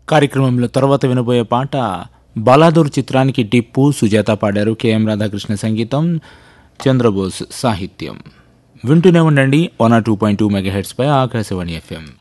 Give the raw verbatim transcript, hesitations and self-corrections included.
కార్యక్రమంలో తర్వాత వినబోయే పాట బలాదూర్ చిత్రానికి టిప్పు సుజాత పాడారు. కెఎం రాధాకృష్ణ సంగీతం, చంద్రబోస్ సాహిత్యం. వింటూనే ఉండండి one or two point two megahertz pi Akashvani FM.